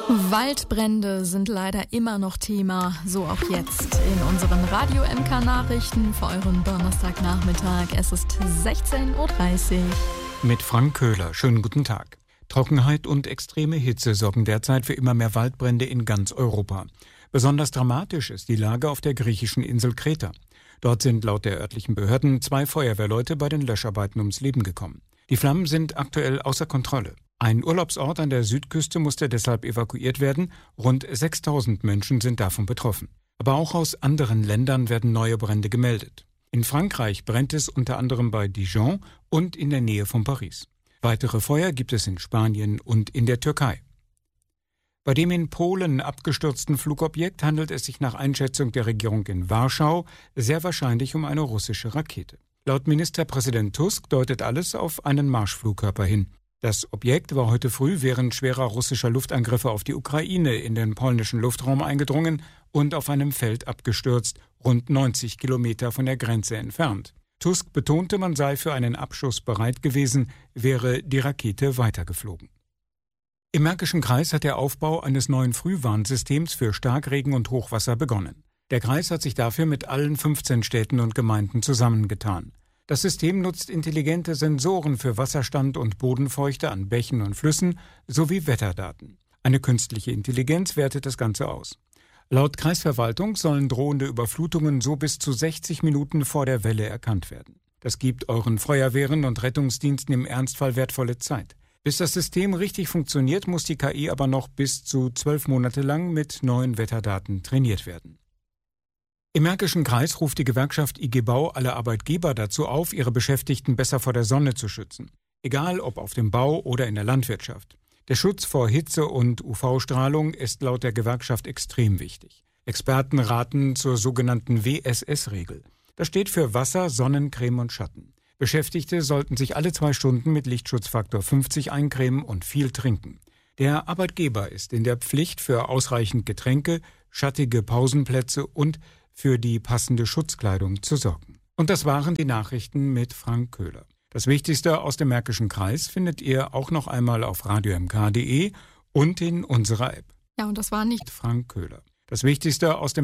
Waldbrände sind leider immer noch Thema, so auch jetzt in unseren Radio-MK-Nachrichten für euren Donnerstagnachmittag. Es ist 16.30 Uhr. Mit Frank Köhler. Schönen guten Tag. Trockenheit und extreme Hitze sorgen derzeit für immer mehr Waldbrände in ganz Europa. Besonders dramatisch ist die Lage auf der griechischen Insel Kreta. Dort sind laut der örtlichen Behörden 2 Feuerwehrleute bei den Löscharbeiten ums Leben gekommen. Die Flammen sind aktuell außer Kontrolle. Ein Urlaubsort an der Südküste musste deshalb evakuiert werden. Rund 6.000 Menschen sind davon betroffen. Aber auch aus anderen Ländern werden neue Brände gemeldet. In Frankreich brennt es unter anderem bei Dijon und in der Nähe von Paris. Weitere Feuer gibt es in Spanien und in der Türkei. Bei dem in Polen abgestürzten Flugobjekt handelt es sich nach Einschätzung der Regierung in Warschau sehr wahrscheinlich um eine russische Rakete. Laut Ministerpräsident Tusk deutet alles auf einen Marschflugkörper hin. Das Objekt war heute früh während schwerer russischer Luftangriffe auf die Ukraine in den polnischen Luftraum eingedrungen und auf einem Feld abgestürzt, rund 90 Kilometer von der Grenze entfernt. Tusk betonte, man sei für einen Abschuss bereit gewesen, wäre die Rakete weitergeflogen. Im Märkischen Kreis hat der Aufbau eines neuen Frühwarnsystems für Starkregen und Hochwasser begonnen. Der Kreis hat sich dafür mit allen 15 Städten und Gemeinden zusammengetan. Das System nutzt intelligente Sensoren für Wasserstand und Bodenfeuchte an Bächen und Flüssen sowie Wetterdaten. Eine künstliche Intelligenz wertet das Ganze aus. Laut Kreisverwaltung sollen drohende Überflutungen so bis zu 60 Minuten vor der Welle erkannt werden. Das gibt euren Feuerwehren und Rettungsdiensten im Ernstfall wertvolle Zeit. Bis das System richtig funktioniert, muss die KI aber noch bis zu 12 Monate lang mit neuen Wetterdaten trainiert werden. Im Märkischen Kreis ruft die Gewerkschaft IG Bau alle Arbeitgeber dazu auf, ihre Beschäftigten besser vor der Sonne zu schützen. Egal ob auf dem Bau oder in der Landwirtschaft. Der Schutz vor Hitze und UV-Strahlung ist laut der Gewerkschaft extrem wichtig. Experten raten zur sogenannten WSS-Regel. Das steht für Wasser, Sonnencreme und Schatten. Beschäftigte sollten sich alle 2 Stunden mit Lichtschutzfaktor 50 eincremen und viel trinken. Der Arbeitgeber ist in der Pflicht, für ausreichend Getränke, schattige Pausenplätze und für die passende Schutzkleidung zu sorgen. Und das waren die Nachrichten mit Frank Köhler. Das Wichtigste aus dem Märkischen Kreis findet ihr auch noch einmal auf radiomk.de und in unserer App. Ja, und das war nicht Frank Köhler. Das Wichtigste aus dem